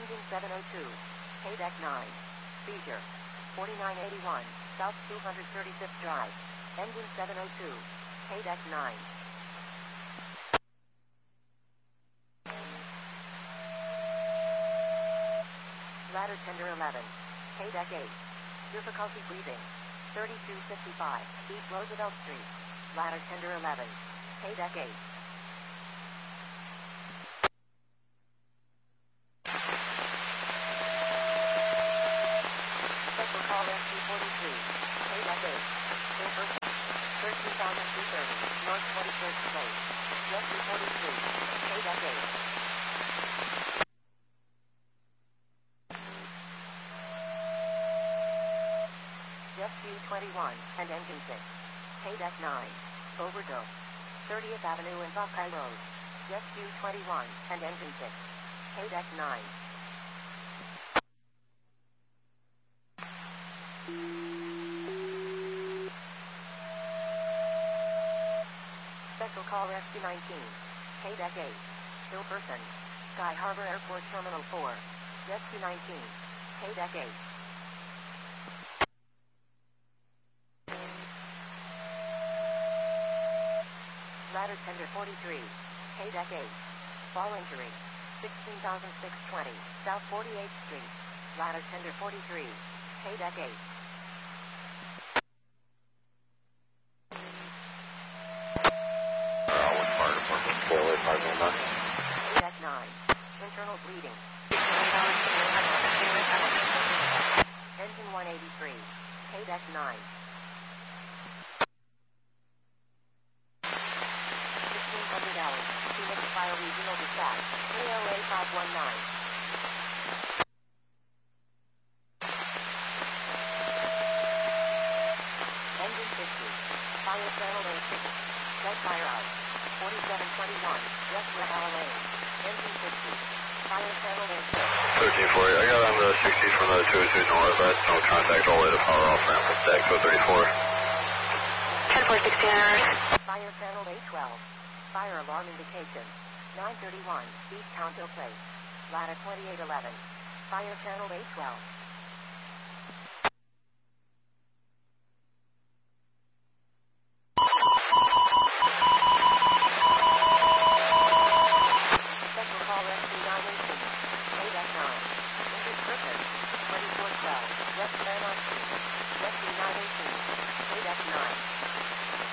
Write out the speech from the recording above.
Engine 702. Haydeck 9. Seizure. 4981, South 235th Drive. Engine 702. Haydeck 9. Ladder tender 11. Haydeck 8. Difficulty breathing. 3255, East Roosevelt Street. Ladder tender 11. Haydeck 8. Special call SC-43. Haydeck 8. Silver 13,230, North 21st Place. SC-43. Haydeck 8. SQ-21 and Engine 6. Haydeck 9. Overdose. 30th Avenue and Buckeye Road. SQ-21 and Engine 6. Haydeck 9. Special call SQ-19. Haydeck 8. Hilperson. Sky Harbor Airport Terminal 4. SQ-19. Haydeck 8. Ladder tender 43. Haydeck 8. Fall injury. 16,620, South 48th Street. Ladder tender 43. Haydeck 8. Fire Department, Taylor, 519. Haydeck 9. Internal bleeding. Engine 183. Haydeck 9. Phoenix Fire Regional Dispatch, KOA 519. Engine 50. Fire channel 86. Dead fire out. 4721, West Rahala Lane. Engine 50. Fire channel 86. 1340, I got on the 60 from the 202 north. That's no contact all the way to power off ramp with deck code 34. 10-4, 16 hours. Fire channel 812. Fire alarm indication. 931, East Townville Place. Ladder 2811. Fire channel 812.